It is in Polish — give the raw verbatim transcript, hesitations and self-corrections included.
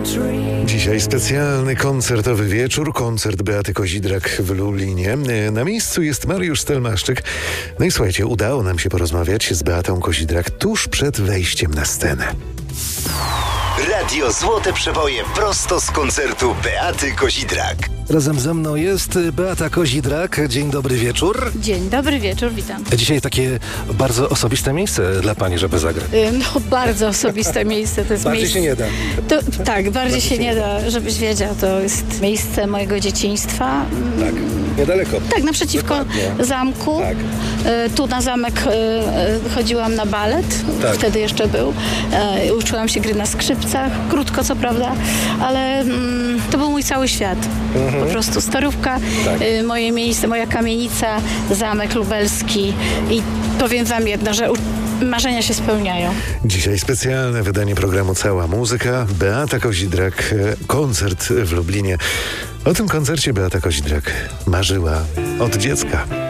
Dzisiaj specjalny koncertowy wieczór, koncert Beaty Kozidrak w Lublinie. Na miejscu jest Mariusz Stelmaszczyk. No i słuchajcie, udało nam się porozmawiać z Beatą Kozidrak tuż przed wejściem na scenę. Radio Złote Przeboje prosto z koncertu Beaty Kozidrak. Razem ze mną jest Beata Kozidrak. Dzień dobry wieczór. Dzień dobry wieczór, witam. Dzisiaj takie bardzo osobiste miejsce dla pani, żeby zagrać. No bardzo osobiste miejsce. To jest Bardziej miejsce... się nie da. To, tak, bardziej, bardziej się nie da, żebyś wiedział. To jest miejsce mojego dzieciństwa. Tak, niedaleko. Tak, naprzeciwko Dokładnie. zamku. Tak. E, Tu na zamek e, e, chodziłam na balet. Tak. Wtedy jeszcze był. E, Uczyłam się gry na skrzypcach. Krótko, co prawda, ale mm, to był mój cały świat. Mhm. Po prostu Starówka, Tak. e, moje miejsce, moja kamienica, zamek lubelski. I powiem wam jedno, że u- marzenia się spełniają. Dzisiaj specjalne wydanie programu Cała Muzyka. Beata Kozidrak, e, koncert w Lublinie. O tym koncercie Beata Kozidrak marzyła od dziecka.